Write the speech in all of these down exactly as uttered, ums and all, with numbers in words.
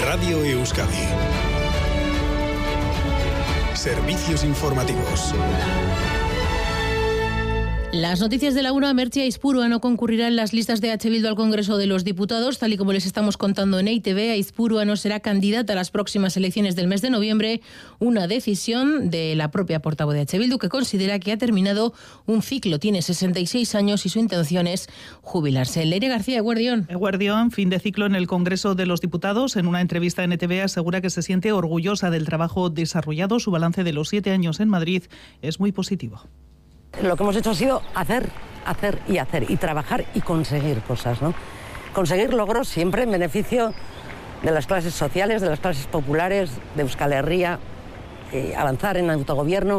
Radio Euskadi. Servicios informativos. Las noticias de la una. Merche Aizpurua no concurrirá en las listas de H. Bildu al Congreso de los Diputados, tal y como les estamos contando en E I Te Be. Aizpurua no será candidata a las próximas elecciones del mes de noviembre, una decisión de la propia portavoz de H. Bildu, que considera que ha terminado un ciclo. Tiene sesenta y seis años y su intención es jubilarse. Leire García, Eguerdión. Eguerdión, fin de ciclo en el Congreso de los Diputados. En una entrevista en E Te Be asegura que se siente orgullosa del trabajo desarrollado. Su balance de los siete años en Madrid es muy positivo. Lo que hemos hecho ha sido hacer, hacer y hacer, y trabajar y conseguir cosas, ¿no? Conseguir logros siempre en beneficio de las clases sociales, de las clases populares, de Euskal Herria, eh, avanzar en autogobierno,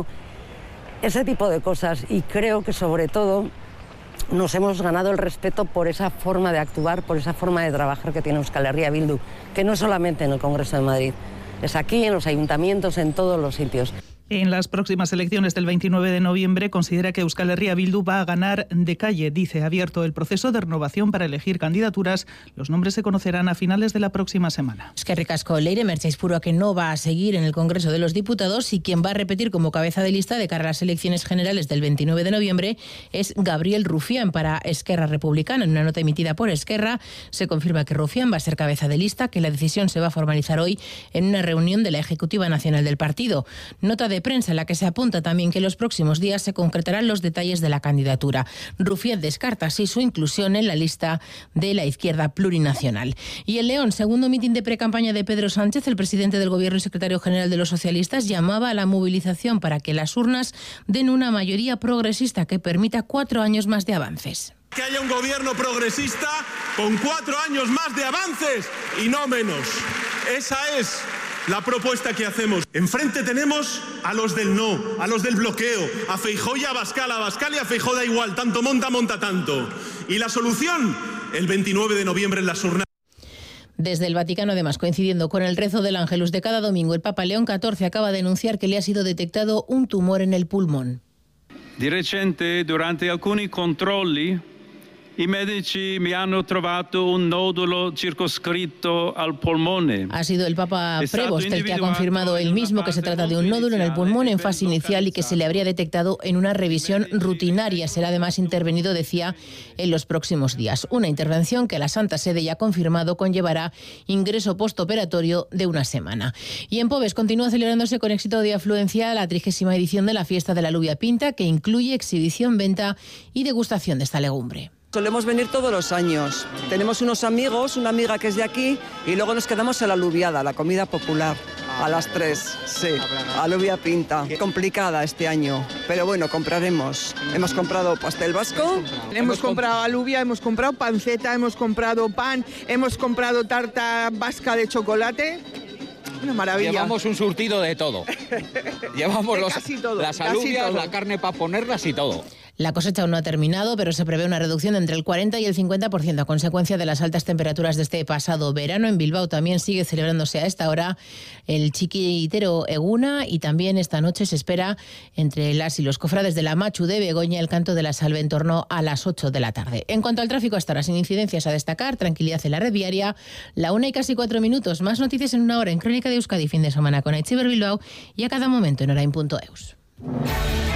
ese tipo de cosas. Y creo que sobre todo nos hemos ganado el respeto por esa forma de actuar, por esa forma de trabajar que tiene Euskal Herria Bildu, que no es solamente en el Congreso de Madrid, es aquí, en los ayuntamientos, en todos los sitios. En las próximas elecciones del veintinueve de noviembre considera que Euskal Herria Bildu va a ganar de calle. Dice, abierto el proceso de renovación para elegir candidaturas. Los nombres se conocerán a finales de la próxima semana. Es que ricasco, Leire. Merche Aizpurua, que no va a seguir en el Congreso de los Diputados, y quien va a repetir como cabeza de lista de cara a las elecciones generales del veintinueve de noviembre es Gabriel Rufián para Esquerra Republicana. En una nota emitida por Esquerra se confirma que Rufián va a ser cabeza de lista, que la decisión se va a formalizar hoy en una reunión de la Ejecutiva Nacional del partido. Nota de de prensa en la que se apunta también que en los próximos días se concretarán los detalles de la candidatura. Rufián descarta así su inclusión en la lista de la izquierda plurinacional. Y en León, segundo mitin de precampaña de Pedro Sánchez, el presidente del Gobierno y secretario general de los socialistas llamaba a la movilización para que las urnas den una mayoría progresista que permita cuatro años más de avances. Que haya un gobierno progresista con cuatro años más de avances y no menos. Esa es la propuesta que hacemos. Enfrente tenemos a los del no, a los del bloqueo, a Feijóo y a Abascal. A Abascal y a Feijóo da igual, tanto monta, monta tanto. Y la solución, el veintinueve de noviembre en las urnas. Desde el Vaticano, además, coincidiendo con el rezo del Ángelus de cada domingo, el Papa León catorce acaba de anunciar que le ha sido detectado un tumor en el pulmón. Di recente, durante alcuni controlli, i medici mi hanno trovato un nódulo circoscritto al polmone. Ha sido el Papa Prevost el que ha confirmado él mismo que se trata de un nódulo en el pulmón en fase inicial y que se le habría detectado en una revisión rutinaria. Será además intervenido, decía, en los próximos días. Una intervención que la Santa Sede ya ha confirmado conllevará ingreso postoperatorio de una semana. Y en Pobes continúa celebrándose con éxito de afluencia la trigésima edición de la Fiesta de la Alubia Pinta, que incluye exhibición, venta y degustación de esta legumbre. Solemos venir todos los años. Tenemos unos amigos, una amiga que es de aquí, y luego nos quedamos en la alubiada, la comida popular, a las tres. Sí, alubia pinta. Complicada este año, pero bueno, compraremos. Hemos comprado pastel vasco. Hemos comprado alubia, hemos comprado panceta, hemos comprado pan, hemos comprado tarta vasca de chocolate. Una maravilla. Llevamos un surtido de todo. Llevamos los, todo, las alubias, la carne para ponerlas y todo. La cosecha aún no ha terminado, pero se prevé una reducción entre el cuarenta y el cincuenta por ciento a consecuencia de las altas temperaturas de este pasado verano. En Bilbao también sigue celebrándose a esta hora el chiquitero Eguna, y también esta noche se espera entre las y los cofrades de la Machu de Begoña el canto de la salve en torno a las ocho de la tarde. En cuanto al tráfico, hasta ahora sin incidencias a destacar, tranquilidad en la red viaria, la una y casi cuatro minutos. Más noticias en una hora en Crónica de Euskadi, fin de semana con Aichiber Bilbao, y a cada momento en orain punto eus.